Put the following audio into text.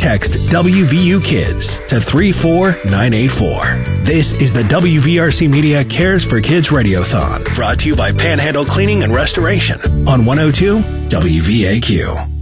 text WVU Kids to 34984. This is the WVRC Media Cares for Kids Radiothon, brought to you by Panhandle Cleaning and Restoration on 102 WVAQ.